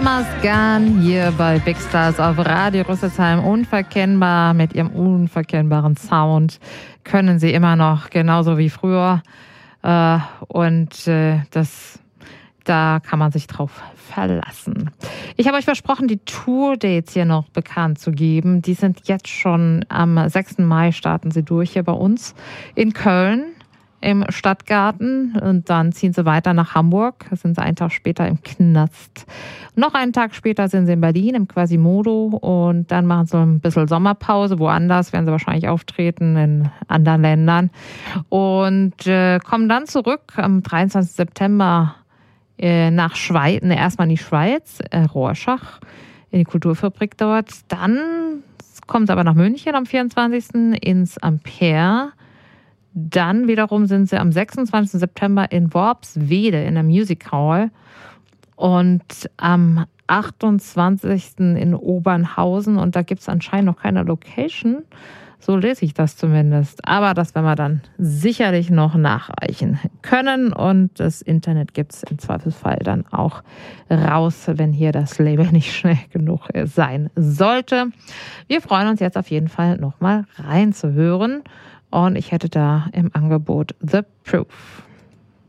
Maskan hier bei Big Stars auf Radio Rüsselsheim. Unverkennbar mit ihrem unverkennbaren Sound können sie immer noch genauso wie früher. Da kann man sich drauf verlassen. Ich habe euch versprochen, die Tour-Dates hier noch bekannt zu geben. Die sind jetzt schon am 6. Mai starten sie durch hier bei uns in Köln im Stadtgarten und dann ziehen sie weiter nach Hamburg. Da sind sie einen Tag später im Knast. Noch einen Tag später sind sie in Berlin im Quasimodo und dann machen sie ein bisschen Sommerpause. Woanders werden sie wahrscheinlich auftreten, in anderen Ländern. Und kommen dann zurück am 23. September nach Schweiz, erstmal in die Schweiz, Rorschach, in die Kulturfabrik dort. Dann kommen sie aber nach München am 24. ins Ampere. Dann wiederum sind sie am 26. September in Worpswede in der Music Hall und am 28. in Obernhausen und da gibt es anscheinend noch keine Location, so lese ich das zumindest. Aber das werden wir dann sicherlich noch nachreichen können und das Internet gibt es im Zweifelsfall dann auch raus, wenn hier das Label nicht schnell genug sein sollte. Wir freuen uns jetzt auf jeden Fall nochmal reinzuhören. Und ich hätte da im Angebot The Proof.